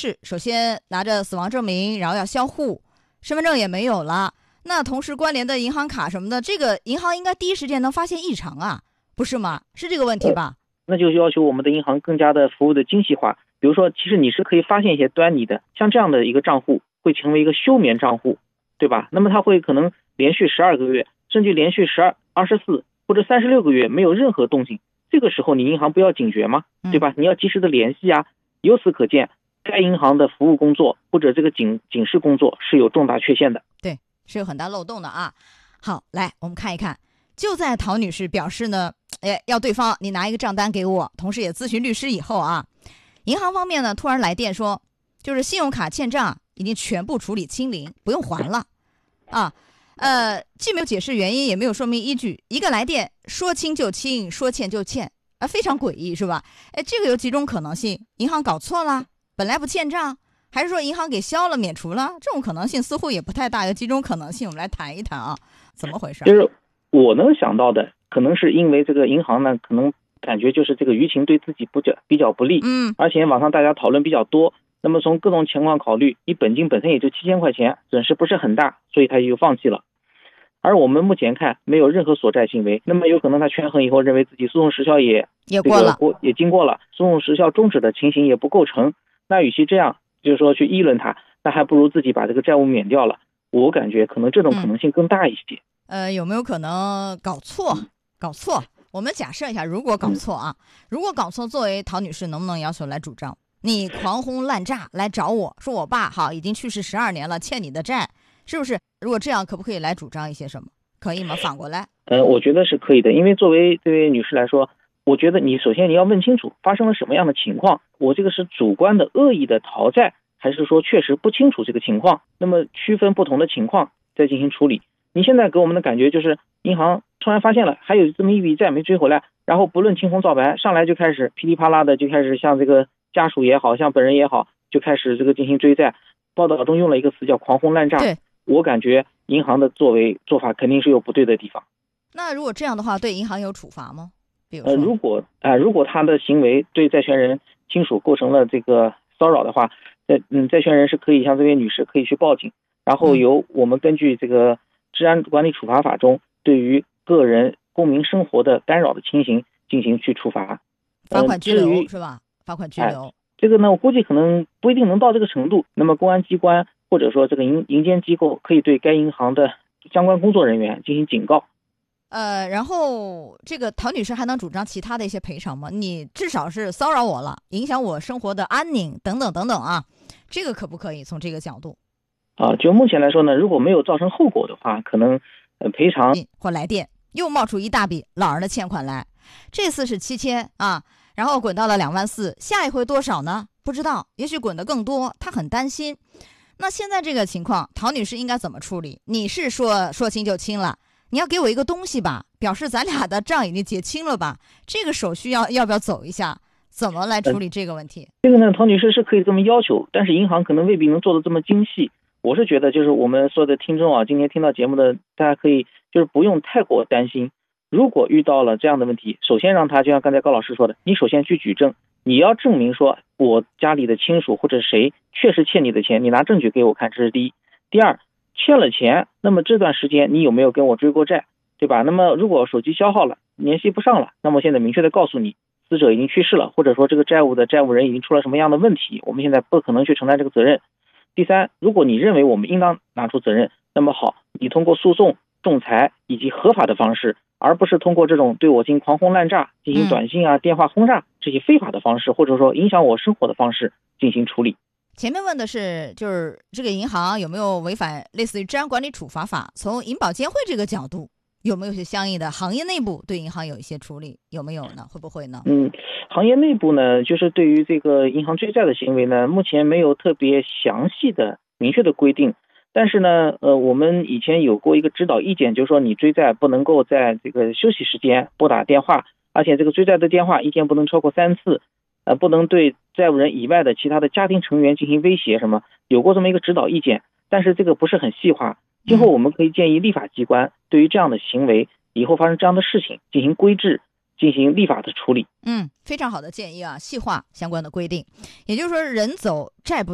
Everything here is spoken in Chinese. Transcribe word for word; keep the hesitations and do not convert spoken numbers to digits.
是首先拿着死亡证明，然后要销户，身份证也没有了，那同时关联的银行卡什么的，这个银行应该第一时间能发现异常啊，不是吗？是这个问题吧？ 那就要求我们的银行更加的服务的精细化。比如说，其实你是可以发现一些端倪的，像这样的一个账户会成为一个休眠账户，对吧？那么它会可能连续十二个月，甚至连续十二、二十四或者三十六个月没有任何动静，这个时候你银行不要警觉吗？对吧？你要及时的联系啊。由此可见，该银行的服务工作或者这个警警示工作是有重大缺陷的。 对，是有很大漏洞的啊。好，来我们看一看，就在陶女士表示呢，哎，要对方你拿一个账单给我，同时也咨询律师以后啊，银行方面呢突然来电说，就是信用卡欠账已经全部处理清零，不用还了啊。呃，既没有解释原因，也没有说明依据，一个来电说清就清，说欠就欠啊，非常诡异是吧？哎，这个有几种可能性，银行搞错了，本来不欠账，还是说银行给消了免除了，这种可能性似乎也不太大，有几种可能性我们来谈一谈啊，怎么回事？ 就是我能想到的，可能是因为这个银行呢，可能感觉就是这个舆情对自己不较比较不利， 嗯， 而且网上大家讨论比较多，那么从各种情况考虑，你本金本身也就七千块钱，损失不是很大，所以他就放弃了。而我们目前看没有任何索债行为，那么有可能他权衡以后认为自己诉讼时效也也过了， 这个、也经过了，诉讼时效终止的情形也不构成。那与其这样，就是说去议论他，那还不如自己把这个债务免掉了。我感觉可能这种可能性更大一些。 嗯、呃，有没有可能搞错？搞错？我们假设一下，如果搞错啊，如果搞错，作为陶女士能不能要求来主张？你狂轰滥炸来找我说，我爸好已经去世十二年了，欠你的债，是不是？如果这样，可不可以来主张一些什么？可以吗？反过来？ 呃，我觉得是可以的，因为作为这位女士来说，我觉得你首先你要问清楚发生了什么样的情况，我这个是主观的恶意的逃债，还是说确实不清楚这个情况，那么区分不同的情况再进行处理。你现在给我们的感觉就是银行突然发现了还有这么一笔债没追回来，然后不论青红皂白，上来就开始噼里啪啦的就开始像这个家属也好，像本人也好，就开始这个进行追债。报道中用了一个词叫狂轰滥炸， 对， 我感觉银行的作为做法肯定是有不对的地方。 那如果这样的话，对银行有处罚吗？比如说， 呃，如果啊、呃，如果他的行为对债权人亲属构成了这个骚扰的话，呃嗯，债权人是可以像这位女士可以去报警，然后由我们根据这个治安管理处罚法中对于个人公民生活的干扰的情形进行去处罚， 罚款拘留、 呃、 是吧？罚款拘留。 哎，这个呢，我估计可能不一定能到这个程度。那么公安机关或者说这个银银监机构可以对该银行的相关工作人员进行警告。 呃，然后这个陶女士还能主张其他的一些赔偿吗？你至少是骚扰我了，影响我生活的安宁等等等等啊，这个可不可以从这个角度？ 啊，就目前来说呢，如果没有造成后果的话，可能呃赔偿或来电又冒出一大笔老人的欠款来，这次是七千啊，然后滚到了两万四，下一回多少呢？不知道，也许滚得更多，他很担心。那现在这个情况，陶女士应该怎么处理？你是说说清就清了？你要给我一个东西吧，表示咱俩的账已经结清了吧？这个手续要要不要走一下？怎么来处理这个问题？ 这个呢，陶女士是可以这么要求，但是银行可能未必能做得这么精细。我是觉得，就是我们所有的听众啊，今天听到节目的，大家可以就是不用太过担心。如果遇到了这样的问题，首先让他就像刚才高老师说的，你首先去举证，你要证明说我家里的亲属或者谁确实欠你的钱，你拿证据给我看，这是第一。第二，欠了钱，那么这段时间你有没有跟我追过债，对吧？那么如果手机消耗了，联系不上了，那么现在明确的告诉你，死者已经去世了，或者说这个债务的债务人已经出了什么样的问题，我们现在不可能去承担这个责任。第三，如果你认为我们应当拿出责任，那么好，你通过诉讼、仲裁以及合法的方式，而不是通过这种对我进行狂轰滥炸、进行短信啊、嗯、电话轰炸这些非法的方式，或者说影响我生活的方式进行处理。 前面问的是，就是这个银行有没有违反类似于治安管理处罚法，从银保监会这个角度，有没有些相应的行业内部对银行有一些处理，有没有呢？会不会呢？ 嗯，行业内部呢，就是对于这个银行追债的行为呢，目前没有特别详细的明确的规定。但是呢，呃，我们以前有过一个指导意见，就是说你追债不能够在这个休息时间拨打电话，而且这个追债的电话一天不能超过三次，呃，不能对债务人以外的其他的家庭成员进行威胁什么，有过这么一个指导意见，但是这个不是很细化。今后我们可以建议立法机关对于这样的行为，以后发生这样的事情进行规制，进行立法的处理。 嗯，非常好的建议啊，细化相关的规定。也就是说，人走债不